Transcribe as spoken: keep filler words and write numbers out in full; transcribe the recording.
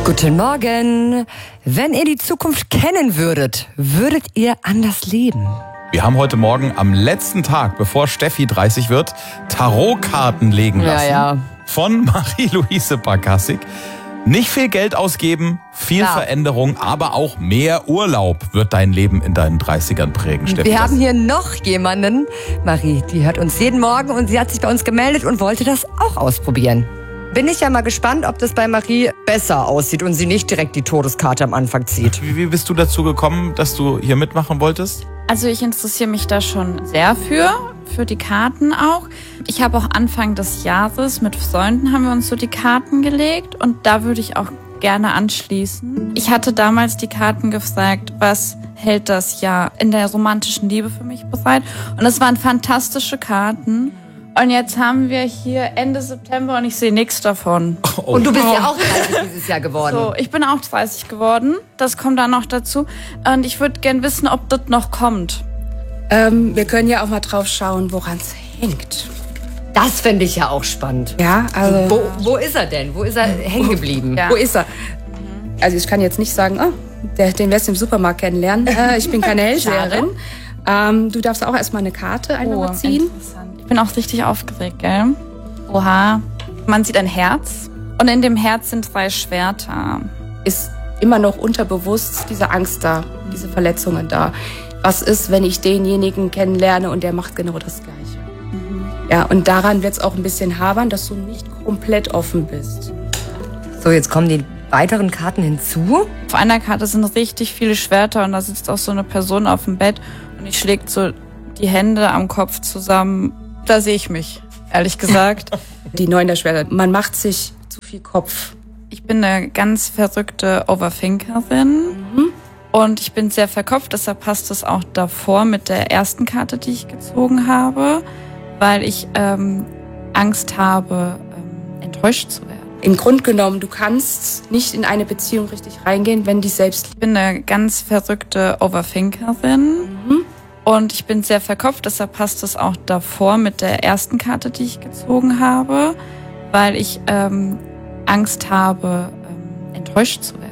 Guten Morgen. Wenn ihr die Zukunft kennen würdet, würdet ihr anders leben? Wir haben heute Morgen am letzten Tag, bevor Steffi dreißig wird, Tarotkarten legen lassen. Ja, ja. Von Marie-Louise Barkassig. Nicht viel Geld ausgeben, viel Ja. Veränderung, aber auch mehr Urlaub wird dein Leben in deinen dreißigern prägen, Steffi. Wir haben hier noch jemanden, Marie, die hört uns jeden Morgen und sie hat sich bei uns gemeldet und wollte das auch ausprobieren. Bin ich ja mal gespannt, ob das bei Marie besser aussieht und sie nicht direkt die Todeskarte am Anfang zieht. Wie, wie bist du dazu gekommen, dass du hier mitmachen wolltest? Also ich interessiere mich da schon sehr für, für die Karten auch. Ich habe auch Anfang des Jahres mit Freunden haben wir uns so die Karten gelegt und da würde ich auch gerne anschließen. Ich hatte damals die Karten gefragt, was hält das Jahr in der romantischen Liebe für mich bereit? Und es waren fantastische Karten. Und jetzt haben wir hier Ende September und ich sehe nichts davon. Oh. Und du bist ja auch dreißig dieses Jahr geworden. So, ich bin auch dreißig geworden. Das kommt dann noch dazu. Und ich würde gern wissen, ob das noch kommt. Ähm, wir können ja auch mal drauf schauen, woran es hängt. Das fände ich ja auch spannend. Ja, also. Wo, wo ist er denn? Wo ist er hängen geblieben? Ja. Wo ist er? Also ich kann jetzt nicht sagen, oh, der, den wirst du im Supermarkt kennenlernen. Äh, ich bin keine Hellseherin. Ähm, du darfst auch erstmal eine Karte einmal ziehen. Interessant. Ich bin auch richtig aufgeregt, gell? Oha. Man sieht ein Herz und in dem Herz sind zwei Schwerter. Ist immer noch unterbewusst diese Angst da, diese Verletzungen da. Was ist, wenn ich denjenigen kennenlerne und der macht genau das Gleiche? Mhm. Ja, und daran wird es auch ein bisschen habern, dass du nicht komplett offen bist. So, jetzt kommen die weiteren Karten hinzu. Auf einer Karte sind richtig viele Schwerter und da sitzt auch so eine Person auf dem Bett und die schlägt so die Hände am Kopf zusammen. Da sehe ich mich, ehrlich gesagt. Die Neun der Schwerter. Man macht sich zu viel Kopf. Ich bin eine ganz verrückte Overthinkerin mhm. und ich bin sehr verkopft, deshalb passt es auch davor mit der ersten Karte, die ich gezogen habe, weil ich ähm, Angst habe, ähm, enttäuscht zu werden. Im Grunde genommen, du kannst nicht in eine Beziehung richtig reingehen, wenn die selbst... Ich bin eine ganz verrückte Overthinkerin mhm. und ich bin sehr verkopft, deshalb passt es auch davor mit der ersten Karte, die ich gezogen habe, weil ich ähm, Angst habe, ähm, enttäuscht zu werden.